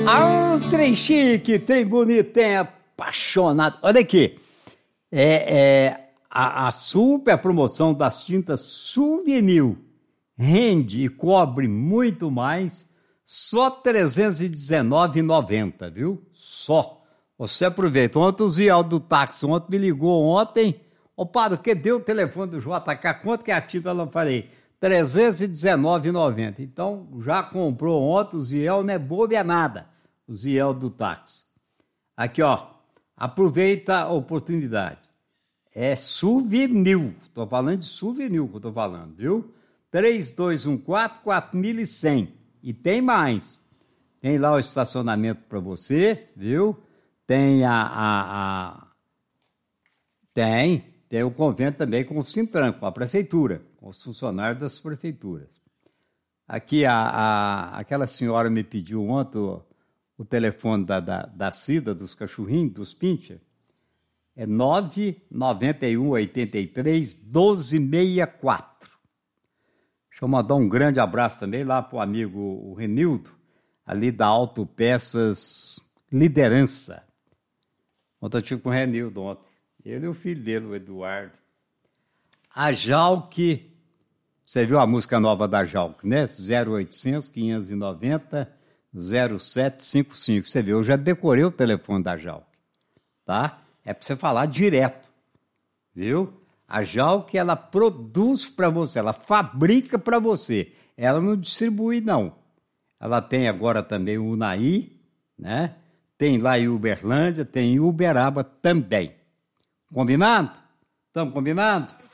Ah, trem chique, trem bonito, trem apaixonado. Olha aqui, a super promoção das tintas Souvenir rende e cobre muito mais, só R$ 319,90, viu? Só. Você aproveita. Ontem o Ziel do táxi me ligou ontem. Ô, Padre, que deu o telefone do JK? Quanto que é a tinta? Eu falei, R$ 319,90. Então, já comprou ontem, o Ziel não é bobo, é nada. O Ziel do táxi. Aqui, ó, aproveita a oportunidade. É Souvenir. Tô falando de Souvenir que eu tô falando, viu? 3214-4100. E tem mais. Tem lá o estacionamento para você, viu? Tem Tem o convênio também com o Sintran, com a prefeitura, com os funcionários das prefeituras. Aqui, aquela senhora me pediu ontem o telefone da Cida, dos cachorrinhos, dos pincher. É 991-83-1264. Deixa eu mandar um grande abraço também lá para o amigo o Renildo, ali da Autopeças Liderança. Ontem eu tive com o Renildo ontem. Ele e o filho dele, o Eduardo. A Jalk, você viu a música nova da Jalk, né? 0800-590-0755. Você viu, eu já decorei o telefone da Jalk, tá? É para você falar direto, viu? A Jalk, ela produz para você, ela fabrica para você. Ela não distribui, não. Ela tem agora também o Unai, né? Tem lá em Uberlândia, tem em Uberaba também. Combinado? Estamos combinados?